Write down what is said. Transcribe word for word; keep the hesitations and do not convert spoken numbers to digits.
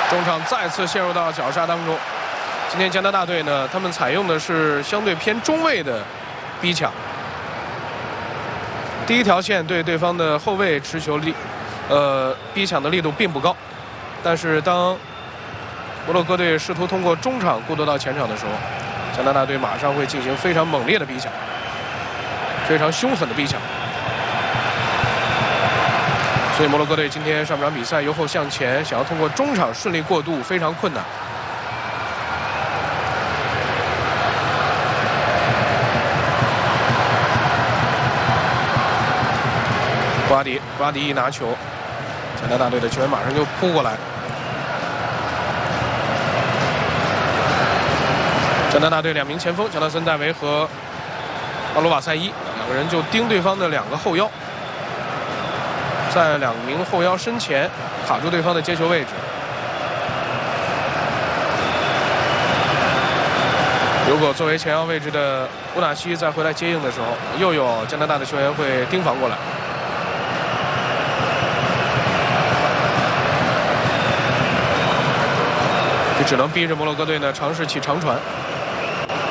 中场再次陷入到绞杀当中。今天加拿大队呢，他们采用的是相对偏中卫的逼抢。第一条线对对方的后卫持球力，呃，逼抢的力度并不高，但是当摩洛哥队试图通过中场过渡到前场的时候，加拿大队马上会进行非常猛烈的逼抢，非常凶狠的逼抢。所以摩洛哥队今天上半场比赛由后向前，想要通过中场顺利过渡非常困难。布拉迪，布拉迪一拿球，加拿大队的球员马上就扑过来。加拿大队两名前锋乔纳森·戴维和奥罗瓦塞伊两个人就盯对方的两个后腰，在两名后腰身前卡住对方的接球位置。如果作为前腰位置的乌纳西再回来接应的时候，又有加拿大的球员会盯防过来。就只能逼着摩洛哥队呢尝试起长传。